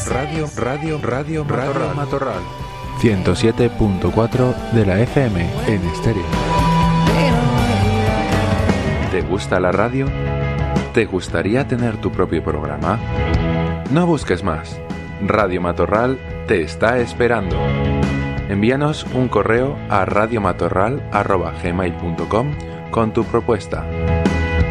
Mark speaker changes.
Speaker 1: Radio Matorral. 107.4 de la FM en estéreo. ¿Te gusta la radio? ¿Te gustaría tener tu propio programa? No busques más. Radio Matorral te está esperando. Envíanos un correo a radiomatorral@gmail.com con tu propuesta.